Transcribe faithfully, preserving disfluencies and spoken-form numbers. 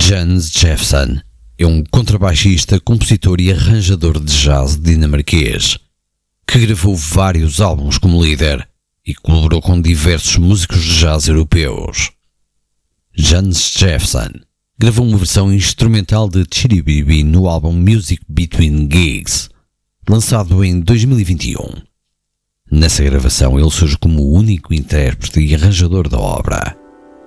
Jannes Jefferson é um contrabaixista, compositor e arranjador de jazz dinamarquês, que gravou vários álbuns como líder e colaborou com diversos músicos de jazz europeus. Jannes Jefferson gravou uma versão instrumental de Chitty Baby no álbum Music Between Gigs, lançado em dois mil e vinte e um. Nessa gravação ele surge como o único intérprete e arranjador da obra.